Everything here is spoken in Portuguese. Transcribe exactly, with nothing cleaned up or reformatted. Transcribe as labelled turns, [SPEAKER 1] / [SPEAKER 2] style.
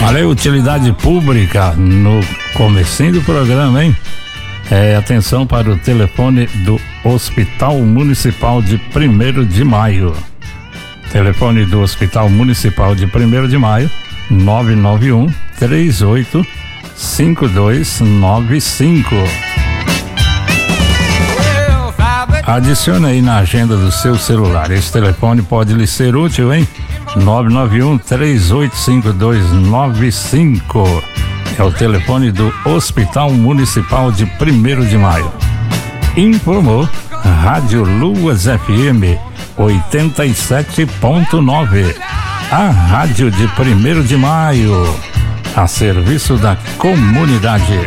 [SPEAKER 1] Olha aí, utilidade pública no comecinho do programa, hein? É, atenção para o telefone do Hospital Municipal de primeiro de maio. Telefone do Hospital Municipal de primeiro de maio, nove nove um, três oito cinco dois nove cinco. Adicione aí na agenda do seu celular. Esse telefone pode lhe ser útil, hein? nove nove um, três oito cinco dois nove cinco. É o telefone do Hospital Municipal de primeiro de maio. Informou Rádio Luas F M oitenta e sete ponto nove. A rádio de primeiro de maio, a serviço da comunidade.